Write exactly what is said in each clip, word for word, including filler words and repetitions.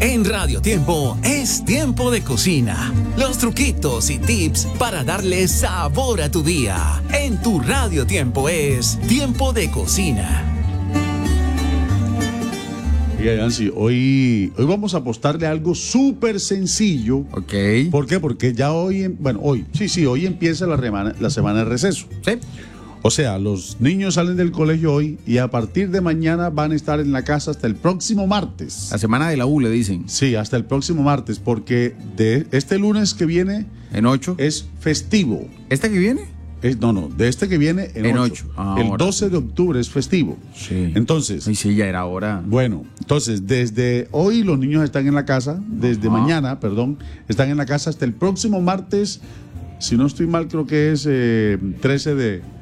En Radio Tiempo es tiempo de cocina. Los truquitos y tips para darle sabor a tu día. En tu Radio Tiempo es tiempo de cocina. Mira, Yancy, hoy, hoy vamos a apostarle a algo súper sencillo. Ok. ¿Por qué? Porque ya hoy, bueno, hoy, sí, sí, hoy empieza la semana, la semana de receso. Sí. O sea, los niños salen del colegio hoy y a partir de mañana van a estar en la casa hasta el próximo martes. La semana de la U, le dicen. Sí, hasta el próximo martes, porque de este lunes que viene En ocho. es festivo. ¿Esta que viene? Es, no, no, de este que viene en, En ocho. ocho. Ah, el ahora doce de octubre es festivo. Sí. Entonces, Ay, sí, ya era hora. bueno, entonces desde hoy los niños están en la casa, desde Ajá. mañana, perdón, están en la casa hasta el próximo martes, si no estoy mal, creo que es eh, trece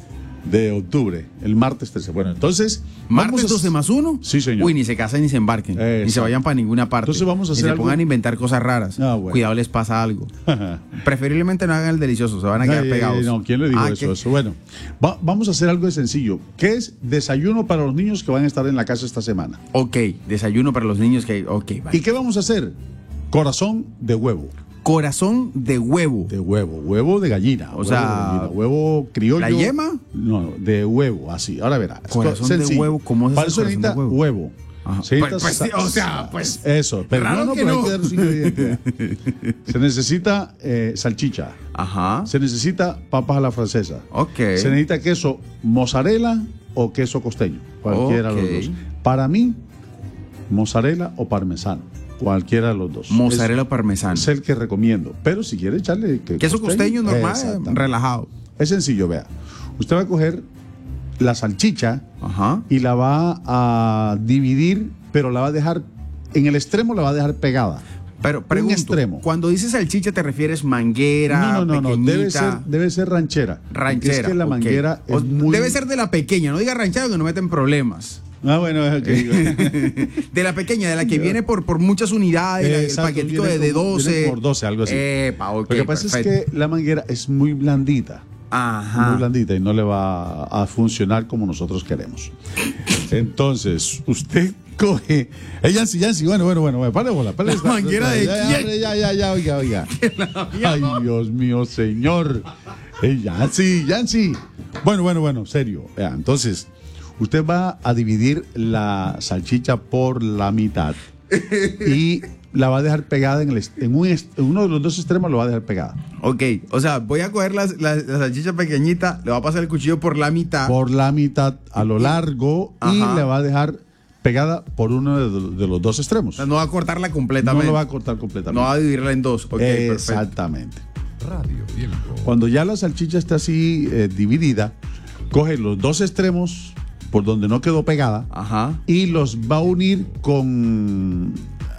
de octubre, el martes trece. Bueno, entonces... ¿Martes vamos a- doce más uno? Sí, señor. Uy, ni se casen ni se embarquen. Exacto. Ni se vayan para ninguna parte. Entonces vamos a Ni hacer se algo- pongan a inventar cosas raras. Ah, bueno. Cuidado, les pasa algo. Preferiblemente no hagan el delicioso, se van a quedar Ay, pegados. No, ¿quién le dijo Ah, eso? ¿qué? Eso, bueno, va- vamos a hacer algo de sencillo. ¿Qué es desayuno para los niños que van a estar en la casa esta semana? Ok, desayuno para los niños que... Ok, vale. ¿Y qué vamos a hacer? Corazón de huevo. Corazón de huevo. De huevo, huevo de gallina. O huevo sea, de gallina, huevo criollo. ¿la yema? No, no, de huevo, así. Ahora verá. es Corazón de sencillo. huevo, ¿cómo es Para el eso corazón de necesita huevo? huevo. Ajá. Se necesita Pues- pues sa- sí, o sea, pues, Eso, pero raro no, no, que pero hay no. que dar los ingredientes. Se necesita eh, salchicha. Ajá. Se necesita papas a la francesa. Ok. Se necesita queso mozzarella o queso costeño. Cualquiera de Ok. los dos. Para mí, mozzarella o parmesano. Cualquiera de los dos. Mozzarella Es- parmesano. Es el que recomiendo. Pero si quiere echarle que- Queso costeño normal, Exactamente. relajado. Es sencillo, vea. Usted va a coger la salchicha Ajá. y la va a dividir, pero la va a dejar, en el extremo la va a dejar pegada. Pero pregunto, extremo. cuando dices salchicha te refieres manguera, No, no, no, no. pequeñita, Debe ser, debe ser ranchera. Porque ranchera. Es que la ok. manguera O- es muy... Debe ser de la pequeña, no diga ranchera que no meten problemas. Ah, bueno, es ok. De la pequeña, de la que viene por, por muchas unidades, la- el Exacto, paquetico viene de, de como- viene doce. por doce, algo así. Epa, ok, Lo que pasa perfecto. es que la manguera es muy blandita. Ajá. Muy blandita y no le va a funcionar como nosotros queremos. Entonces, usted coge. Eh, Yancy, Yancy, bueno, bueno, bueno, bueno, pare bola, pare ¿La manguera de ya, quién? Ya, ya, ya, ya, oiga, oiga. Ay, Dios mío, señor. Eh, Yancy, Yancy. Bueno, bueno, bueno, serio. Vea, entonces, usted va a dividir la salchicha por la mitad y la va a dejar pegada en, el, est- en, un est- en uno de los dos extremos, lo va a dejar pegada. Ok, o sea, voy a coger la, la- la salchicha pequeñita, le voy a pasar el cuchillo por la mitad. Por la mitad a lo largo y Ajá. le va a dejar pegada por uno de, de los dos extremos. O sea, no va a cortarla No completamente. lo va a cortar completamente. No va a dividirla en dos. Ok, perfecto. Exactamente. Cuando ya la salchicha está así eh, dividida, coge los dos extremos por donde no quedó pegada Ajá. y los va a unir con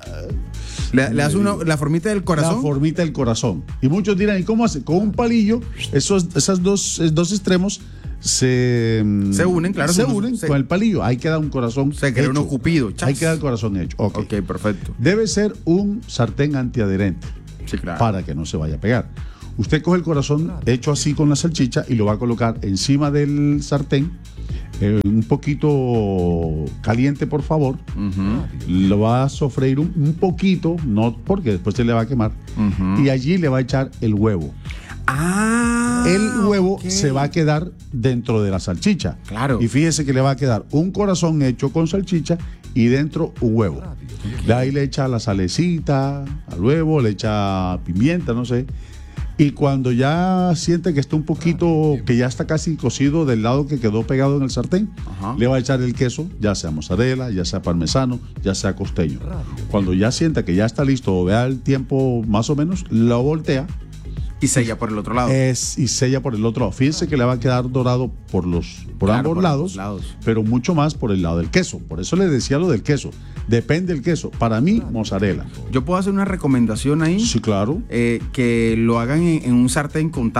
Le, le hace una, la formita del corazón. la formita del corazón. Y muchos dirán, ¿y cómo hace? Con un palillo, esos esas dos, esos dos extremos se, mm, Se unen, claro, Se son- unen se- con el palillo. Ahí queda un corazón. Se crea hecho. uno cupido. chas. Ahí queda el corazón hecho. Ok. Ok, perfecto. Debe ser un sartén antiadherente Sí, claro. para que no se vaya a pegar. Usted coge el corazón hecho así con la salchicha y lo va a colocar encima del sartén, eh, un poquito caliente, por favor. Ujú, Lo va a sofreír un, un poquito, no porque después se le va a quemar. ujú. Y allí le va a echar el huevo. Ah. El huevo ok. se va a quedar dentro de la salchicha. Claro. Y fíjese que le va a quedar un corazón hecho con salchicha y dentro un huevo. De ahí le echa la salecita al huevo, le echa pimienta, no sé. Y cuando ya siente que está un poquito, que ya está casi cocido del lado que quedó pegado en el sartén, Ajá. le va a echar el queso, ya sea mozzarella, ya sea parmesano, ya sea costeño. Cuando ya sienta que ya está listo o vea el tiempo más o menos, lo voltea Y sella por el otro lado. es, y sella por el otro lado. Fíjense que le va a quedar dorado por los por Claro, ambos por lados, ambos lados. pero mucho más por el lado del queso. Por eso le decía lo del queso. Depende del queso. Para mí, mozzarella. Yo puedo hacer una recomendación ahí. Sí, claro. eh, que lo hagan en, en un sartén con tapa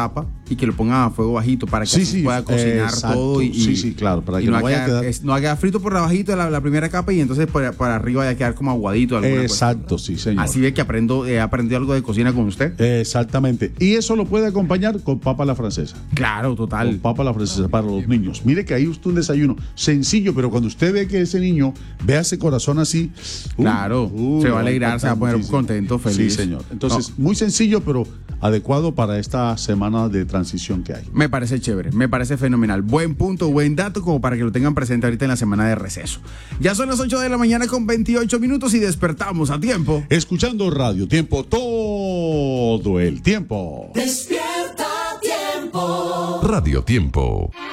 y que lo pongan a fuego bajito para que Sí, se sí, pueda cocinar exacto. todo. Y, Sí, sí, claro, para y que no, no vaya a quedar, quedar- es- no haga frito por abajito la, la primera capa y entonces para, para arriba vaya a quedar como aguadito. alguna Exacto, sí, cuestión. señor. Así ve que aprendo, he aprendido algo de cocina con usted. Exactamente. Y eso lo puede acompañar con papa a la francesa. Claro, total. Con papa a la francesa para los niños. Mire que ahí usted un desayuno sencillo, pero cuando usted ve que ese niño vea ese corazón así, uy, Claro, uy, se va a le alegrar, se va a poner muchísimo. contento, feliz. Sí, señor. Entonces, muy sencillo, pero adecuado para esta semana de transición que hay. Me parece chévere, me parece fenomenal. Buen punto, buen dato, como para que lo tengan presente ahorita en la semana de receso. Ya son las ocho de la mañana con veintiocho minutos y despertamos a tiempo. Escuchando Radio Tiempo todo el tiempo. Despierta Tiempo. Radio Tiempo.